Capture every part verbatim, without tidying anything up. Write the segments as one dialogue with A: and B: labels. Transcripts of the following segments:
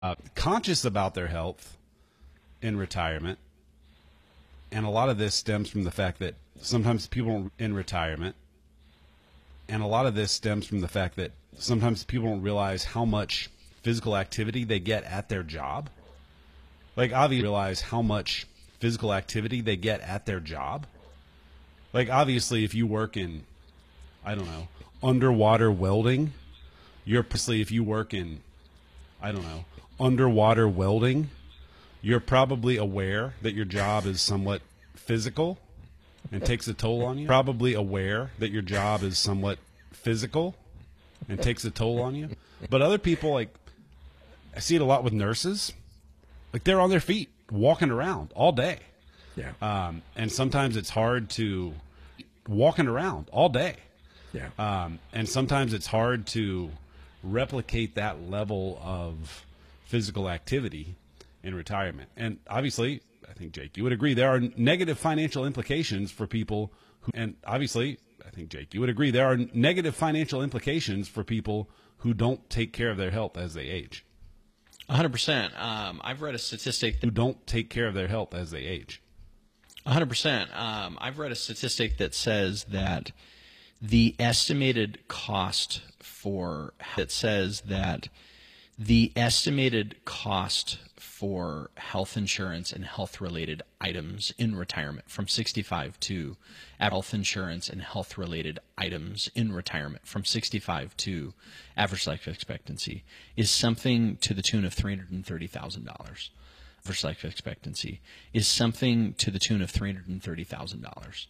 A: uh, conscious about their health in retirement. And a lot of this stems from the fact that sometimes people in retirement, and a lot of this stems from the fact that sometimes people don't realize how much physical activity they get at their job. Like, obviously, realize how much physical activity they get at their job. Like, obviously, if you work in, I don't know, underwater welding, you're probably, if you work in, I don't know, underwater welding, you're probably aware that your job is somewhat physical and takes a toll on you. Probably aware that your job is somewhat physical and takes a toll on you. But other people, like, I see it a lot with nurses. Like, they're on their feet walking around all day.
B: Yeah.
A: Um, and sometimes it's hard to walking around all day.
B: Yeah.
A: Um, and sometimes it's hard to replicate that level of physical activity in retirement. And obviously, I think, Jake, you would agree there are negative financial implications for people who, and obviously, I think, Jake, you would agree there are negative financial implications for people who don't take care of their health as they age.
C: one hundred percent. Um, I've read a statistic that
A: Who don't take care of their health as they age.
C: one hundred percent. Um, I've read a statistic that says that the estimated cost for that says that the estimated cost for health insurance and health-related items in retirement from sixty-five to health insurance and health-related items in retirement from sixty-five to average life expectancy is something to the tune of three hundred thirty thousand dollars. Average life expectancy is something to the tune of three hundred thirty thousand dollars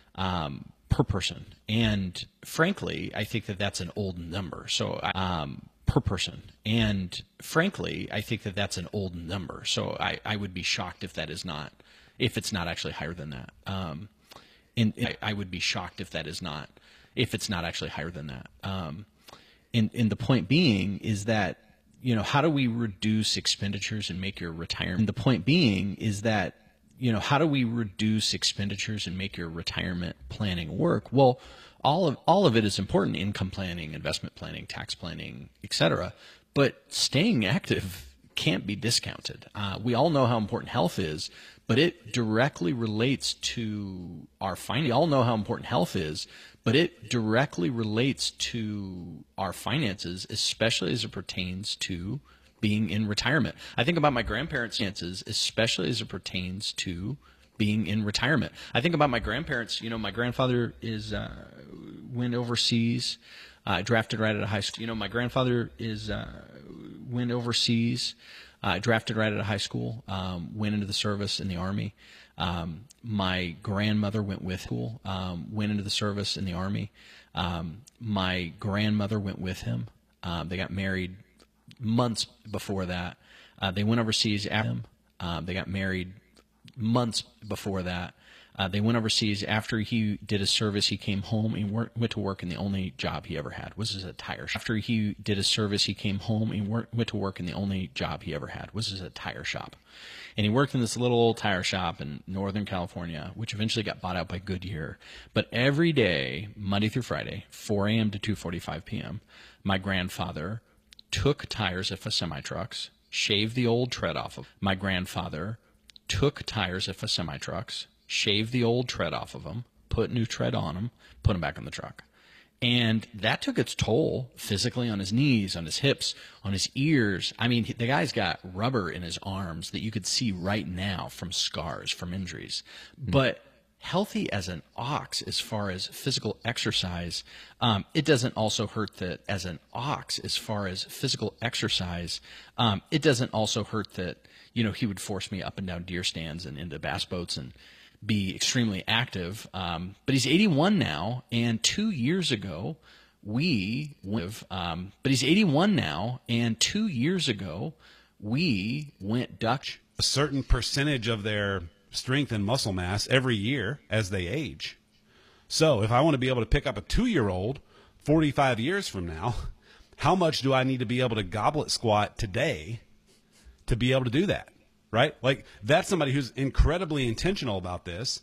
C: um, per person. And frankly, I think that that's an old number. So um, per person. And frankly, I think that that's an old number. So I, I would be shocked if that is not, if it's not actually higher than that. Um, and, and I, I would be shocked if that is not, if it's not actually higher than that. Um, and, and the point being is that, you know, how do we reduce expenditures and make your retirement? And the point being is that, you know, how do we reduce expenditures and make your retirement planning work? Well, all of all of it is important: income planning, investment planning, tax planning, et cetera. But staying active can't be discounted. Uh, we all know how important health is, but it directly relates to our finances. We all know how important health is, but it directly relates to our finances, especially as it pertains to being in retirement. I think about my grandparents' finances, especially as it pertains to being in retirement. I think about my grandparents. You know, my grandfather is uh, went overseas, uh, drafted right out of high school. You know, my grandfather is uh, went overseas, uh, drafted right out of high school, um, went into the service in the Army. Um, my grandmother went with school, um, went into the service in the Army. Um, my grandmother went with him. Um, they got married months before that. Uh, they went overseas after him. Um, they got married months before that. Uh, they went overseas after he did his service. He came home and work, went to work, and the only job he ever had was as a tire shop. After he did his service, he came home and work, went to work, and the only job he ever had was as a tire shop. And he worked in this little old tire shop in Northern California, which eventually got bought out by Goodyear. But every day, Monday through Friday, four a.m. to two forty-five p.m., my grandfather took tires off of semi-trucks, shaved the old tread off of. My grandfather took tires off of semi-trucks, shaved the old tread off of them, put new tread on them, put them back on the truck. And that took its toll physically on his knees, on his hips, on his ears. I mean, the guy's got rubber in his arms that you could see right now from scars, from injuries. Mm-hmm. But healthy as an ox as far as physical exercise, um, it doesn't also hurt that as an ox as far as physical exercise, um, it doesn't also hurt that, you know, he would force me up and down deer stands and into bass boats and be extremely active. Um, but he's eighty-one now, and two years ago we went, um, but he's eighty-one now, and two years ago we went duck.
A: A certain percentage of their strength and muscle mass every year as they age. So if I want to be able to pick up a two-year-old forty-five years from now, how much do I need to be able to goblet squat today to be able to do that? Right? Like, that's somebody who's incredibly intentional about this.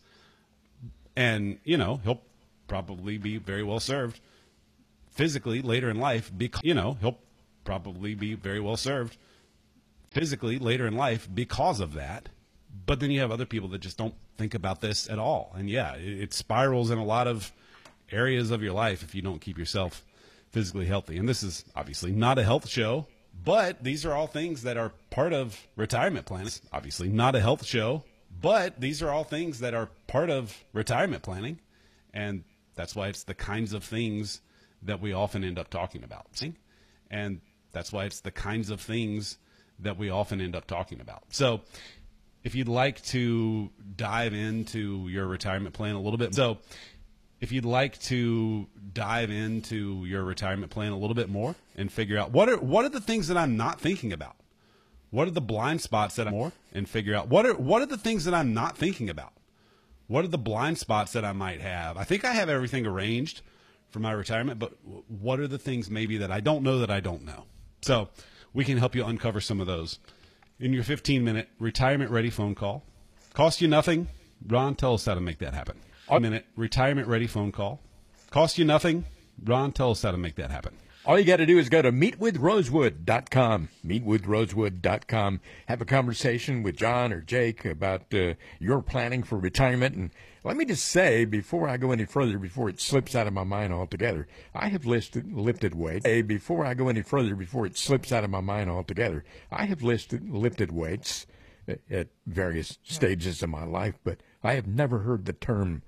A: And, you know, he'll probably be very well served physically later in life because, you know, he'll probably be very well served physically later in life because of that. But then you have other people that just don't think about this at all. And yeah, it, it spirals in a lot of areas of your life if you don't keep yourself physically healthy. And this is obviously not a health show, but these are all things that are part of retirement planning. Obviously not a health show, but these are all things that are part of retirement planning. And that's why it's the kinds of things that we often end up talking about. And that's why it's the kinds of things that we often end up talking about. So if you'd like to dive into your retirement plan a little bit, so if you'd like to dive into your retirement plan a little bit more and figure out what are what are the things that I'm not thinking about, what are the blind spots that I'm more and figure out what are what are the things that I'm not thinking about, what are the blind spots that I might have. I think I have everything arranged for my retirement, but what are the things maybe that I don't know that I don't know? So we can help you uncover some of those in your fifteen minute retirement ready phone call. Cost you nothing. Ron, tell us how to make that happen. A minute retirement ready phone call. Cost you nothing. Ron, tell us how to make that happen.
B: All you got to do is go to meet with rosewood dot com, meet with rosewood dot com. Have a conversation with John or Jake about uh, your planning for retirement. And let me just say, before I go any further, before it slips out of my mind altogether, I have listed, lifted weights. Hey, before I go any further, before it slips out of my mind altogether, I have listed, lifted weights at, at various stages of my life, but I have never heard the term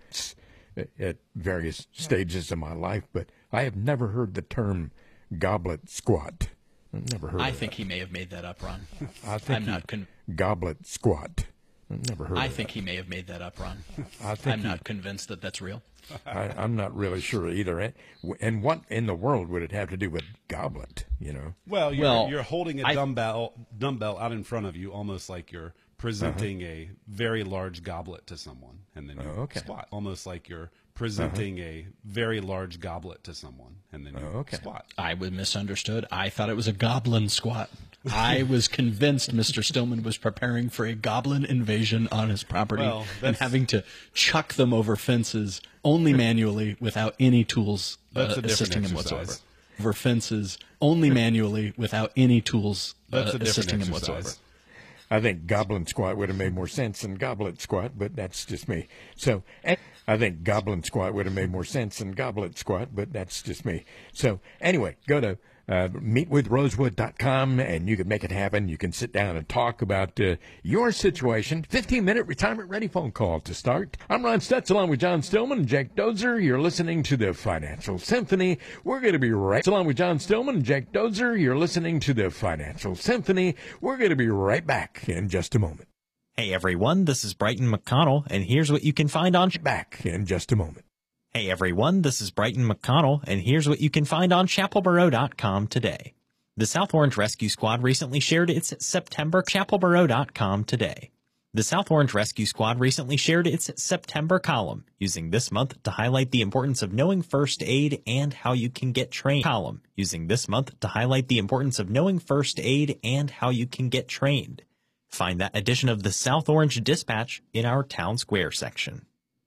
B: at various stages of my life, but I have never heard the term goblet squat. I've never heard
C: I
B: of
C: think
B: that.
C: he may have made that up, Ron.
B: I think
C: I'm
B: he,
C: not con-
B: goblet squat. I've never heard
C: I
B: of
C: think
B: that.
C: he may have made that up, Ron.
B: I think
C: I'm
B: he,
C: not convinced that that's real.
B: I, I'm not really sure either. And what in the world would it have to do with goblet, you know?
A: Well, you're,
C: Well,
A: you're holding a
C: I-
A: dumbbell dumbbell out in front of you, almost like you're presenting a very large goblet to someone, and then you
B: Oh, okay.
A: squat. Almost like you're presenting a very large goblet to someone, and then you
B: Oh, okay.
A: squat.
C: I was misunderstood. I thought it was a goblin squat. I was convinced Mister Stillman was preparing for a goblin invasion on his property
A: Well,
C: and
A: that's-
C: having to chuck them over fences only manually without any tools uh,
A: That's a different
C: assisting him
A: exercise.
C: whatsoever. Over fences only manually without any tools uh,
A: That's a different
C: assisting him
A: exercise.
C: whatsoever.
B: I think goblin squat would have made more sense than goblet squat, but that's just me. So eh, I think goblin squat would have made more sense than goblet squat, but that's just me. So anyway, go to uh, meet with rosewood dot com and you can make it happen. You can sit down and talk about uh, your situation. fifteen minute retirement ready phone call to start. I'm Ron Stutz along with John Stillman and Jake Dozer. You're listening to the Financial Symphony. We're going to be right along with John Stillman and Jake Dozer. You're listening to the Financial Symphony. We're going to be right back in just a moment.
D: Hey everyone, this is Brighton McConnell, and here's what you can find on...
B: Back in just a moment.
D: Hey everyone, this is Brighton McConnell, and here's what you can find on chapel borough dot com today. The South Orange Rescue Squad recently shared its September chapel borough dot com today. The South Orange Rescue Squad recently shared its September column, using this month to highlight the importance of knowing first aid and how you can get trained. Column, using this month to highlight the importance of knowing first aid and how you can get trained. Find that edition of the South Orange Dispatch in our Town Square section.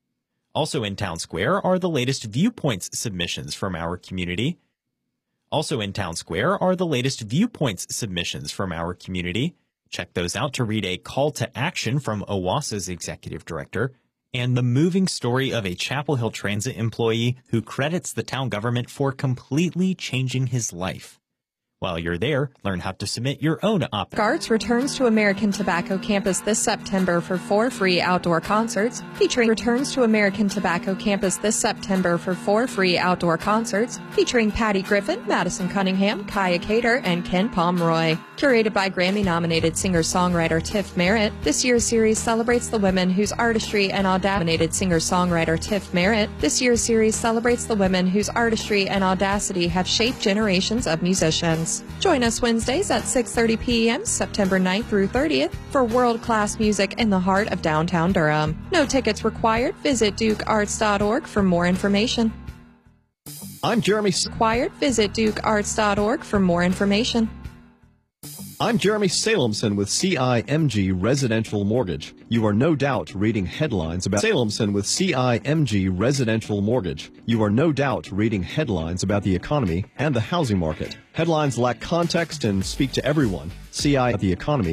D: Also in Town Square are the latest viewpoints submissions from our community. Also in Town Square are the latest viewpoints submissions from our community. Check those out to read a call to action from OWASA's executive director and the moving story of a Chapel Hill Transit employee who credits the town government for completely changing his life. While you're there, learn how to submit your own op.
E: Arts returns to American Tobacco Campus this September for four free outdoor concerts. Featuring returns to American Tobacco Campus this September for four free outdoor concerts featuring Patty Griffin, Madison Cunningham, Kaya Cater, and Ken Pomeroy. Curated by Grammy-nominated singer-songwriter Tiff Merritt, this year's series celebrates the women whose artistry and audacity. Singer-songwriter Tiff Merritt, this year's series celebrates the women whose artistry and audacity have shaped generations of musicians. Join us Wednesdays at six thirty p.m. September ninth through thirtieth for world-class music in the heart of downtown Durham. No tickets required. Visit duke arts dot org for more information.
B: I'm Jeremy.
E: Required. Visit duke arts dot org for more information.
F: I'm Jeremy Salemson with C I M G Residential Mortgage. You are no doubt reading headlines about Salemson with C I M G Residential Mortgage. You are no doubt reading headlines about the economy and the housing market. Headlines lack context and speak to everyone. C I the economy